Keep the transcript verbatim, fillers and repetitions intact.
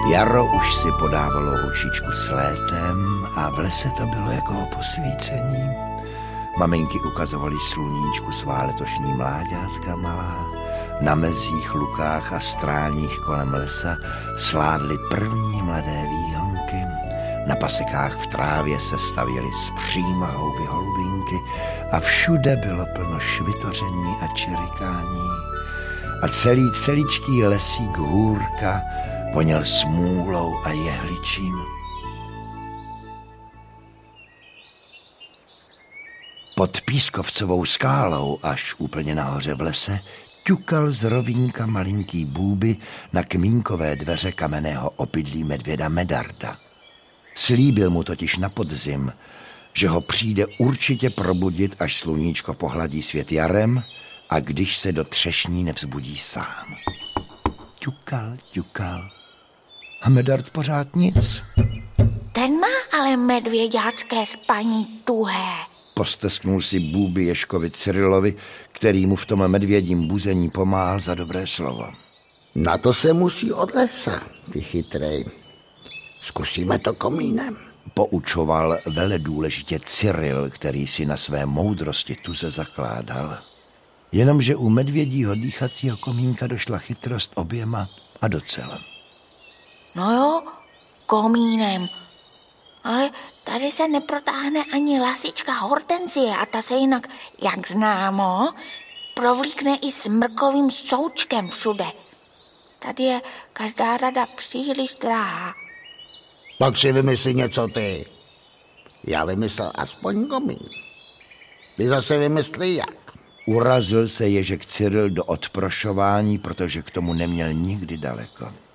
Jaro už si podávalo ručičku s létem a v lese to bylo jako o posvícení. Maminky ukazovaly sluníčku svá letošní mláďátka malá. Na mezích, lukách a stráních kolem lesa sládly první mladé výhonky. Na pasekách v trávě se stavěly z příma houby holubinky a všude bylo plno švitoření a čirikání. A celý celičký lesík hůrka voněl smůlou a jehličím. Pod Pískovcovou skálou, až úplně nahoře v lese, ťukal z rovínka malinký bůby na kmínkové dveře kamenného obydlí medvěda Medarda. Slíbil mu totiž na podzim, že ho přijde určitě probudit, až sluníčko pohladí svět jarem a když se do třešní nevzbudí sám. Ťukal, ťukal. A Medard pořád nic. Ten má ale medvěďácké spaní tuhé. Postesknul si bůby Ježkovi Cyrilovi, který mu v tom medvědím buzení pomáhal za dobré slovo. Na to se musí od lesa, ty chytrej. Zkusíme to komínem. Poučoval veledůležitě Cyril, který si na své moudrosti tuze zakládal. Jenomže u medvědího dýchacího komínka došla chytrost oběma a docela. No jo, komínem. Ale tady se neprotáhne ani lasička Hortensie a ta se jinak, jak známo, provlíkne i s mrkovým součkem všude. Tady je každá rada příliš drahá. Pak si vymyslí něco ty. Já vymyslel aspoň komín. Ty zase vymyslí jak. Urazil se Ježek Cyril do odprošování, protože k tomu neměl nikdy daleko.